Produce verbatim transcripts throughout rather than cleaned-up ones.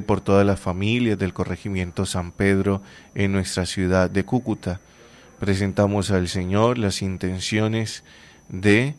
por todas las familias del corregimiento San Pedro en nuestra ciudad de Cúcuta. Presentamos al Señor las intenciones de,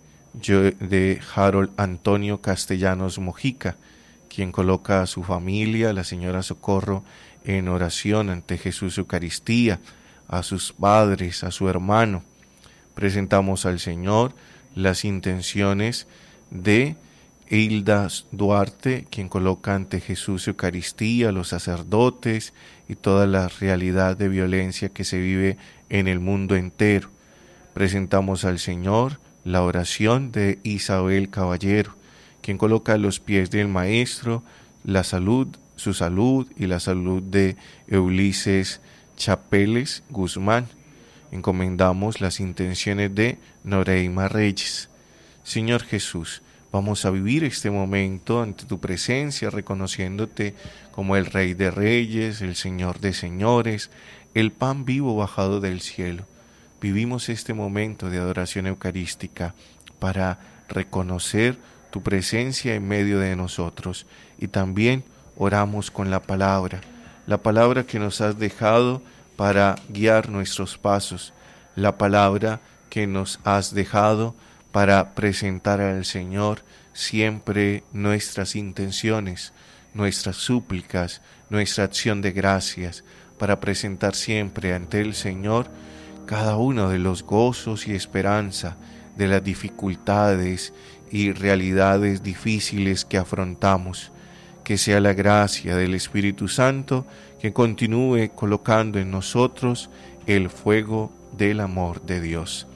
de Harold Antonio Castellanos Mojica, quien coloca a su familia, la señora Socorro, en oración ante Jesús Eucaristía, a sus padres, a su hermano. Presentamos al Señor las intenciones de Hilda Duarte, quien coloca ante Jesús Eucaristía, los sacerdotes y toda la realidad de violencia que se vive en el mundo entero. Presentamos al Señor la oración de Isabel Caballero, quien coloca a los pies del Maestro la salud, su salud y la salud de Ulises Chapeles Guzmán. Encomendamos las intenciones de Noreima Reyes. Señor Jesús, vamos a vivir este momento ante tu presencia, reconociéndote como el Rey de Reyes, el Señor de Señores, el pan vivo bajado del cielo. Vivimos este momento de adoración eucarística para reconocer tu presencia en medio de nosotros, y también oramos con la palabra, la palabra que nos has dejado para guiar nuestros pasos, la palabra que nos has dejado para presentar al Señor siempre nuestras intenciones, nuestras súplicas, nuestra acción de gracias, para presentar siempre ante el Señor cada uno de los gozos y esperanza, de las dificultades y realidades difíciles que afrontamos. Que sea la gracia del Espíritu Santo que continúe colocando en nosotros el fuego del amor de Dios.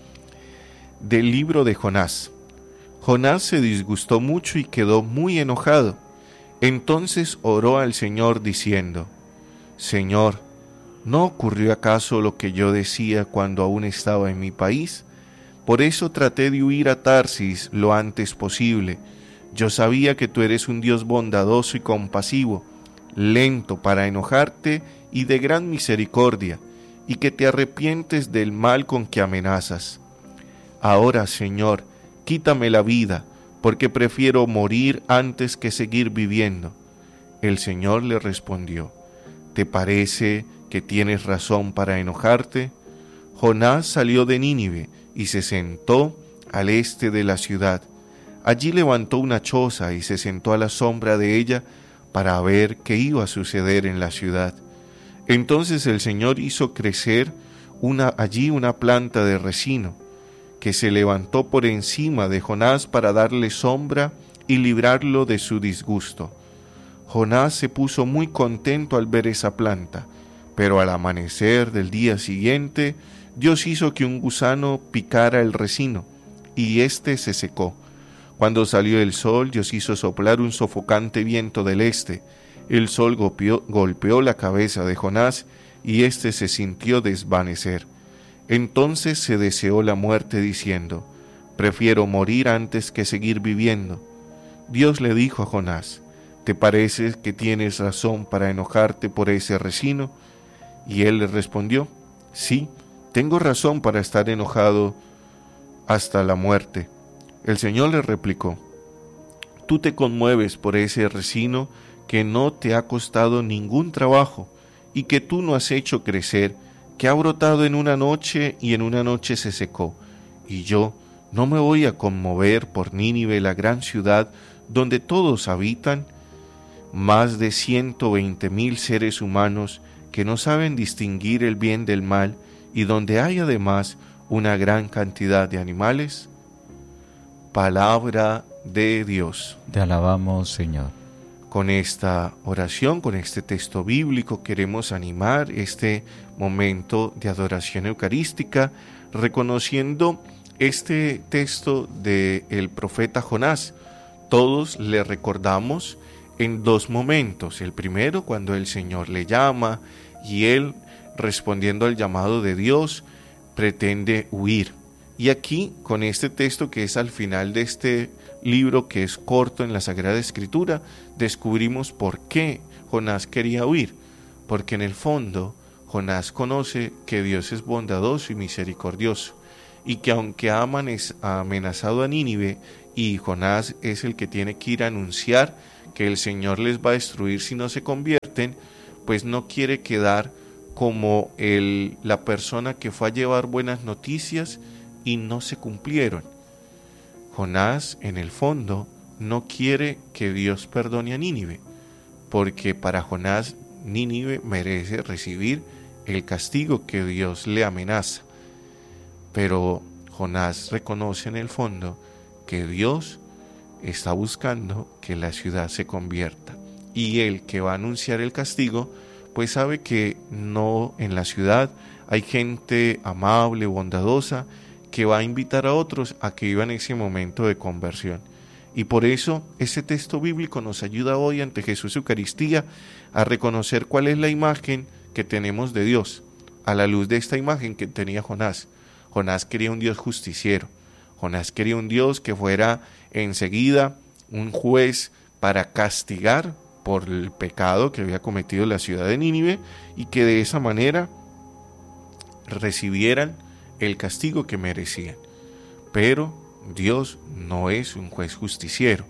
Del libro de Jonás. Jonás se disgustó mucho y quedó muy enojado. Entonces oró al Señor diciendo: Señor, ¿no ocurrió acaso lo que yo decía cuando aún estaba en mi país? Por eso traté de huir a Tarsis lo antes posible. Yo sabía que tú eres un Dios bondadoso y compasivo, lento para enojarte y de gran misericordia, y que te arrepientes del mal con que amenazas. Ahora, Señor, quítame la vida, porque prefiero morir antes que seguir viviendo. El Señor le respondió: ¿te parece que tienes razón para enojarte? Jonás salió de Nínive y se sentó al este de la ciudad. Allí levantó una choza y se sentó a la sombra de ella para ver qué iba a suceder en la ciudad. Entonces el Señor hizo crecer una, allí una planta de resino, que se levantó por encima de Jonás para darle sombra y librarlo de su disgusto. Jonás se puso muy contento al ver esa planta, pero al amanecer del día siguiente, Dios hizo que un gusano picara el resino, y éste se secó. Cuando salió el sol, Dios hizo soplar un sofocante viento del este. El sol golpeó, golpeó la cabeza de Jonás, y éste se sintió desvanecer. Entonces se deseó la muerte, diciendo: prefiero morir antes que seguir viviendo. Dios le dijo a Jonás: ¿te parece que tienes razón para enojarte por ese resino? Y él le respondió: sí, tengo razón para estar enojado hasta la muerte. El Señor le replicó: tú te conmueves por ese resino que no te ha costado ningún trabajo y que tú no has hecho crecer, que ha brotado en una noche y en una noche se secó. Y yo no me voy a conmover por Nínive, la gran ciudad donde todos habitan, más de ciento veinte mil seres humanos que no saben distinguir el bien del mal, y donde hay además una gran cantidad de animales. Palabra de Dios. Te alabamos, Señor. Con esta oración, con este texto bíblico, queremos animar este momento de adoración eucarística, reconociendo este texto del profeta Jonás. Todos le recordamos en dos momentos. El primero, cuando el Señor le llama y él, respondiendo al llamado de Dios, pretende huir. Y aquí, con este texto que es al final de este libro, que es corto en la Sagrada Escritura, descubrimos por qué Jonás quería huir. Porque en el fondo, Jonás conoce que Dios es bondadoso y misericordioso, y que aunque ha amenazado a Nínive, y Jonás es el que tiene que ir a anunciar que el Señor les va a destruir si no se convierten, comparten, pues no quiere quedar como el, la persona que fue a llevar buenas noticias y no se cumplieron. Jonás, en el fondo, no quiere que Dios perdone a Nínive, porque para Jonás Nínive merece recibir el castigo que Dios le amenaza. Pero Jonás reconoce en el fondo que Dios está buscando que la ciudad se convierta, y el que va a anunciar el castigo pues sabe que no en la ciudad hay gente amable, bondadosa, que va a invitar a otros a que vivan ese momento de conversión. Y por eso este texto bíblico nos ayuda hoy ante Jesús Eucaristía a reconocer cuál es la imagen que tenemos de Dios, a la luz de esta imagen que tenía Jonás. Jonás quería un Dios justiciero. Jonás quería un Dios que fuera enseguida un juez para castigar por el pecado que había cometido la ciudad de Nínive, y que de esa manera recibieran el castigo que merecían. Pero Dios no es un juez justiciero.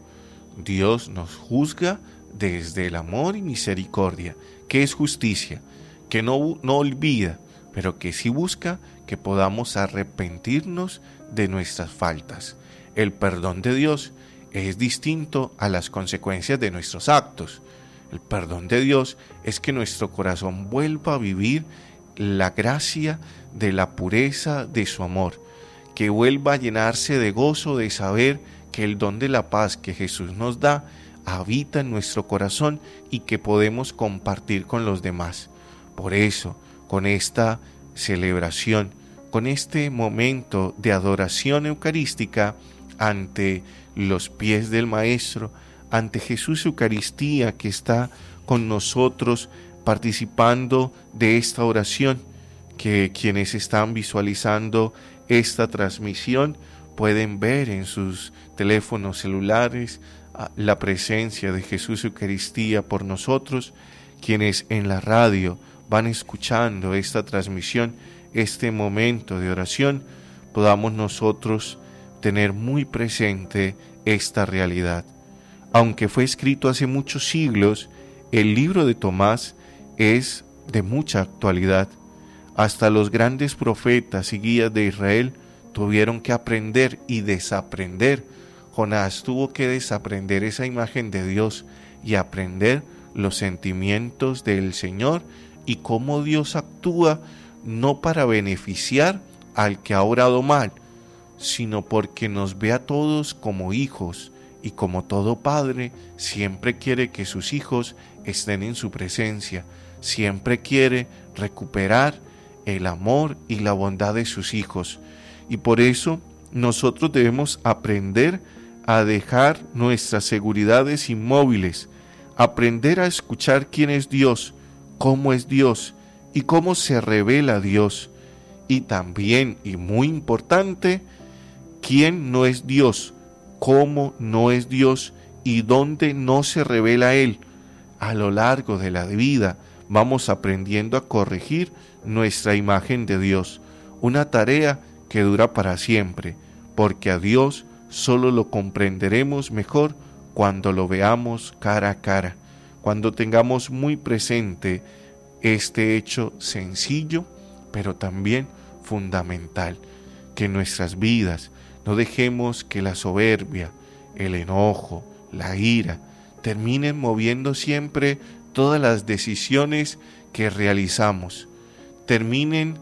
Dios nos juzga desde el amor y misericordia, que es justicia, que no, no olvida, pero que sí busca que podamos arrepentirnos de nuestras faltas. El perdón de Dios es distinto a las consecuencias de nuestros actos. El perdón de Dios es que nuestro corazón vuelva a vivir la gracia de la pureza de su amor, que vuelva a llenarse de gozo de saber que el don de la paz que Jesús nos da habita en nuestro corazón y que podemos compartir con los demás. Por eso, con esta celebración, con este momento de adoración eucarística ante los pies del Maestro, ante Jesús Eucaristía que está con nosotros participando de esta oración, que quienes están visualizando esta transmisión pueden ver en sus teléfonos celulares la presencia de Jesús Eucaristía por nosotros. Quienes en la radio van escuchando esta transmisión, este momento de oración, podamos nosotros tener muy presente esta realidad. Aunque fue escrito hace muchos siglos, el libro de Tomás es de mucha actualidad. Hasta los grandes profetas y guías de Israel tuvieron que aprender y desaprender. Jonás tuvo que desaprender esa imagen de Dios y aprender los sentimientos del Señor y cómo Dios actúa no para beneficiar al que ha obrado mal, sino porque nos ve a todos como hijos, y como todo padre siempre quiere que sus hijos estén en su presencia, siempre quiere recuperar el amor y la bondad de sus hijos. Y por eso nosotros debemos aprender a dejar nuestras seguridades inmóviles, aprender a escuchar quién es Dios, cómo es Dios y cómo se revela Dios. Y también, y muy importante, quién no es Dios, cómo no es Dios y dónde no se revela Él. A lo largo de la vida vamos aprendiendo a corregir nuestra imagen de Dios, una tarea que dura para siempre, porque a Dios solo lo comprenderemos mejor cuando lo veamos cara a cara, cuando tengamos muy presente este hecho sencillo, pero también fundamental, que en nuestras vidas no dejemos que la soberbia, el enojo, la ira, terminen moviendo siempre todas las decisiones que realizamos, terminen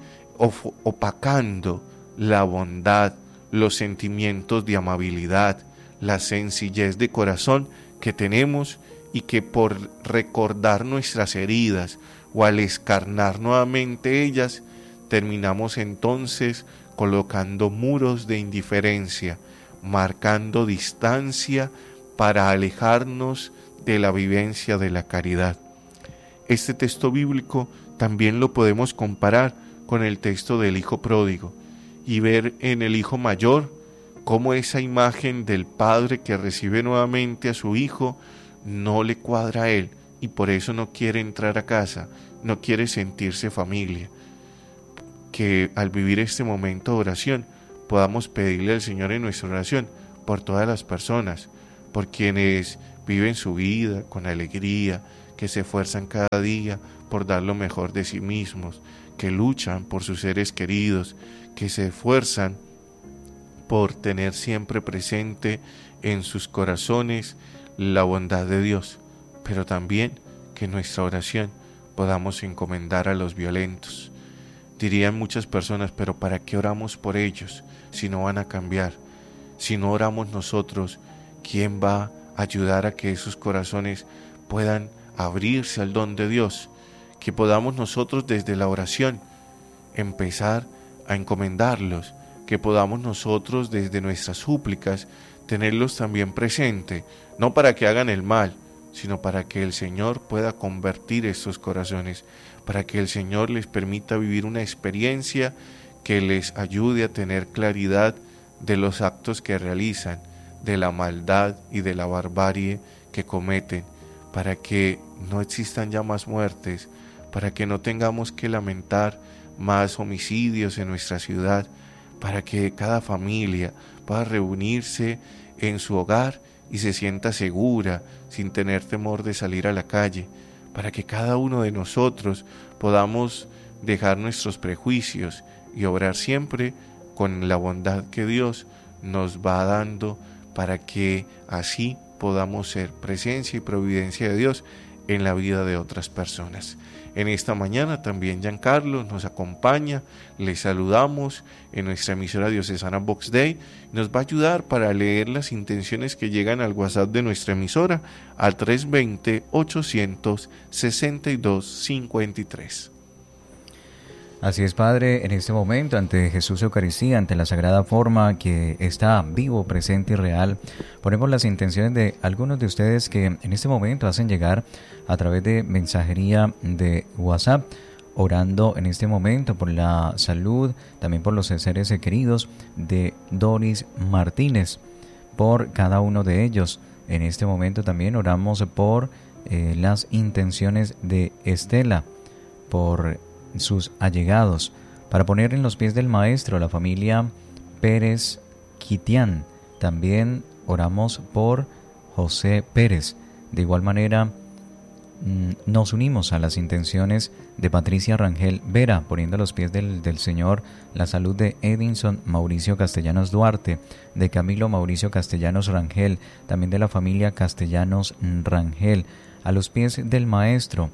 opacando la bondad, los sentimientos de amabilidad, la sencillez de corazón que tenemos, y que por recordar nuestras heridas o al escarnar nuevamente ellas, terminamos entonces colocando muros de indiferencia, marcando distancia para alejarnos de la vivencia de la caridad. Este texto bíblico también lo podemos comparar con el texto del hijo pródigo y ver en el hijo mayor cómo esa imagen del padre que recibe nuevamente a su hijo no le cuadra a él y por eso no quiere entrar a casa, no quiere sentirse familia. Que al vivir este momento de oración podamos pedirle al Señor en nuestra oración por todas las personas, por quienes viven su vida con alegría, que se esfuerzan cada día por dar lo mejor de sí mismos, que luchan por sus seres queridos, que se esfuerzan por tener siempre presente en sus corazones la bondad de Dios, pero también que en nuestra oración podamos encomendar a los violentos. Dirían muchas personas, pero ¿para qué oramos por ellos si no van a cambiar? Si no oramos nosotros, ¿quién va a ayudar a que esos corazones puedan abrirse al don de Dios? Que podamos nosotros desde la oración empezar a encomendarlos, que podamos nosotros desde nuestras súplicas tenerlos también presente, no para que hagan el mal, sino para que el Señor pueda convertir estos corazones, para que el Señor les permita vivir una experiencia que les ayude a tener claridad de los actos que realizan, de la maldad y de la barbarie que cometen, para que no existan ya más muertes, para que no tengamos que lamentar más homicidios en nuestra ciudad, para que cada familia pueda reunirse en su hogar y se sienta segura, sin tener temor de salir a la calle, para que cada uno de nosotros podamos dejar nuestros prejuicios y obrar siempre con la bondad que Dios nos va dando, para que así podamos ser presencia y providencia de Dios en la vida de otras personas. En esta mañana también Giancarlo nos acompaña, le saludamos en nuestra emisora diocesana Vox Dei, nos va a ayudar para leer las intenciones que llegan al WhatsApp de nuestra emisora al tres dos cero, ochocientos sesenta y dos cincuenta y tres. Así es, Padre, en este momento, ante Jesús Eucaristía, ante la Sagrada Forma que está vivo, presente y real, ponemos las intenciones de algunos de ustedes que en este momento hacen llegar a través de mensajería de WhatsApp, orando en este momento por la salud, también por los seres queridos de Doris Martínez, por cada uno de ellos. En este momento también oramos por eh, las intenciones de Estela, por sus allegados, para poner en los pies del Maestro la familia Pérez Quitián. También oramos por José Pérez. De igual manera, nos unimos a las intenciones de Patricia Rangel Vera, poniendo a los pies del, del Señor la salud de Edinson Mauricio Castellanos Duarte, de Camilo Mauricio Castellanos Rangel, también de la familia Castellanos Rangel. A los pies del Maestro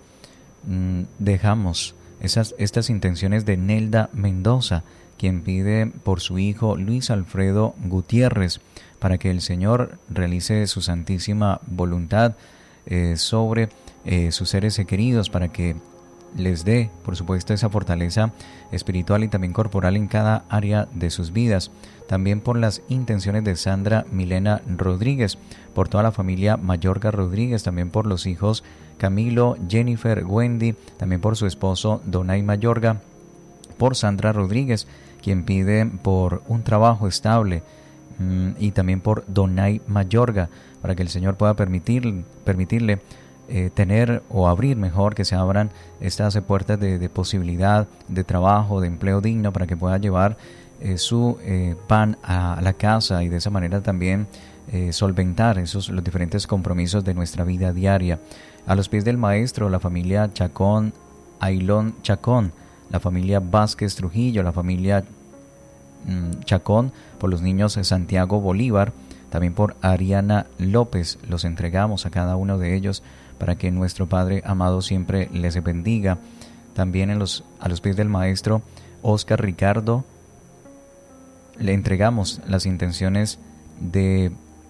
dejamos Esas, estas intenciones de Nelda Mendoza, quien pide por su hijo Luis Alfredo Gutiérrez, para que el Señor realice su santísima voluntad eh, sobre eh, sus seres queridos, para que les dé, por supuesto, esa fortaleza espiritual y también corporal en cada área de sus vidas. También por las intenciones de Sandra Milena Rodríguez, por toda la familia Mayorga Rodríguez, también por los hijos Camilo, Jennifer, Wendy, también por su esposo Donay Mayorga, por Sandra Rodríguez, quien pide por un trabajo estable, mmm, y también por Donay Mayorga, para que el Señor pueda permitir, permitirle eh, tener o abrir mejor, que se abran estas puertas de, de posibilidad de trabajo, de empleo digno, para que pueda llevar eh, su eh, pan a la casa y de esa manera también eh, solventar esos los diferentes compromisos de nuestra vida diaria. A los pies del Maestro, la familia Chacón, Ailón Chacón, la familia Vázquez Trujillo, la familia mmm, Chacón, por los niños Santiago Bolívar, también por Ariana López. Los entregamos a cada uno de ellos para que nuestro Padre amado siempre les bendiga. También en los, a los pies del Maestro Oscar Ricardo, le entregamos las intenciones de,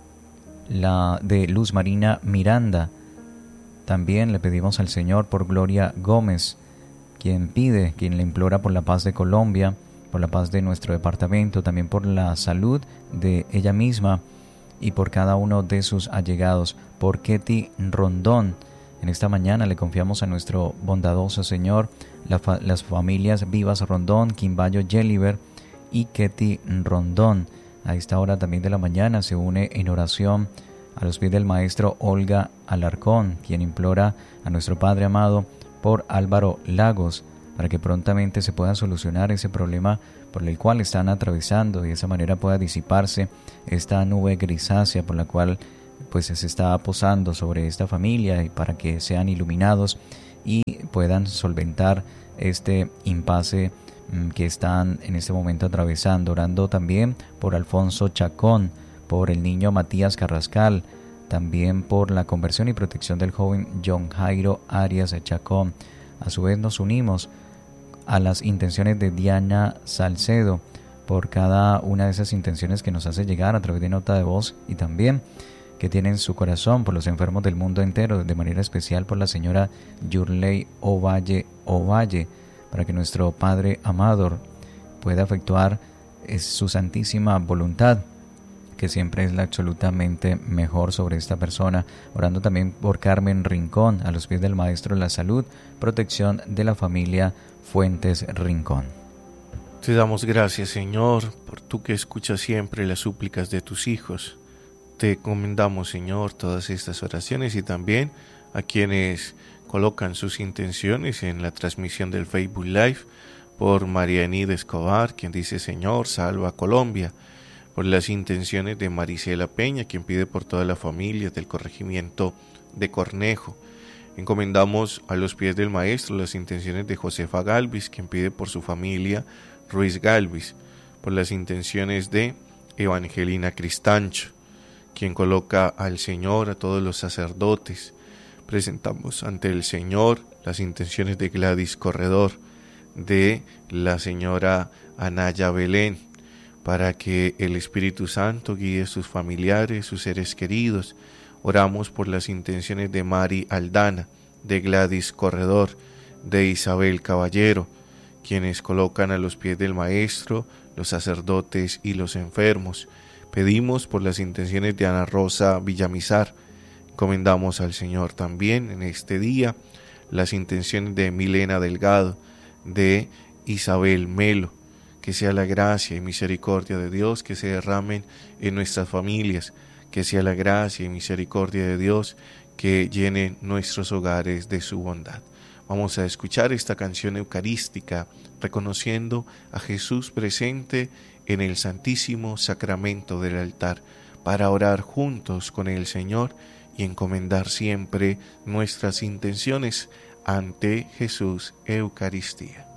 la, de Luz Marina Miranda. También le pedimos al Señor por Gloria Gómez, quien pide, quien le implora por la paz de Colombia, por la paz de nuestro departamento, también por la salud de ella misma y por cada uno de sus allegados. Por Ketty Rondón, en esta mañana le confiamos a nuestro bondadoso Señor la fa- las familias Vivas Rondón, Quimbayo Yeliver y Ketty Rondón. A esta hora también de la mañana se une en oración a los pies del Maestro Olga Alarcón, quien implora a nuestro Padre amado por Álvaro Lagos, para que prontamente se pueda solucionar ese problema por el cual están atravesando y de esa manera pueda disiparse esta nube grisácea por la cual pues se está posando sobre esta familia y para que sean iluminados y puedan solventar este impasse mmm, que están en este momento atravesando. Orando también por Alfonso Chacón, por el niño Matías Carrascal, también por la conversión y protección del joven John Jairo Arias Chacón. A su vez nos unimos a las intenciones de Diana Salcedo, por cada una de esas intenciones que nos hace llegar a través de nota de voz y también que tiene en su corazón por los enfermos del mundo entero, de manera especial por la señora Yurley Ovalle Ovalle, para que nuestro Padre Amador pueda efectuar su santísima voluntad, que siempre es la absolutamente mejor sobre esta persona. Orando también por Carmen Rincón, a los pies del Maestro de la Salud, protección de la familia Fuentes Rincón. Te damos gracias, Señor, por tú que escuchas siempre las súplicas de tus hijos. Te encomendamos, Señor, todas estas oraciones y también a quienes colocan sus intenciones en la transmisión del Facebook Live, por María Enida Escobar, quien dice: Señor, salva a Colombia, por las intenciones de Marisela Peña, quien pide por toda la familia del corregimiento de Cornejo. Encomendamos a los pies del Maestro las intenciones de Josefa Galvis, quien pide por su familia Ruiz Galvis, por las intenciones de Evangelina Cristancho, quien coloca al Señor a todos los sacerdotes. Presentamos ante el Señor las intenciones de Gladys Corredor, de la señora Anaya Belén, para que el Espíritu Santo guíe sus familiares, sus seres queridos. Oramos por las intenciones de Mari Aldana, de Gladys Corredor, de Isabel Caballero, quienes colocan a los pies del Maestro los sacerdotes y los enfermos. Pedimos por las intenciones de Ana Rosa Villamizar. Encomendamos al Señor también en este día las intenciones de Milena Delgado, de Isabel Melo. Que sea la gracia y misericordia de Dios que se derramen en nuestras familias, que sea la gracia y misericordia de Dios que llenen nuestros hogares de su bondad. Vamos a escuchar esta canción eucarística reconociendo a Jesús presente en el Santísimo Sacramento del altar, para orar juntos con el Señor y encomendar siempre nuestras intenciones ante Jesús Eucaristía.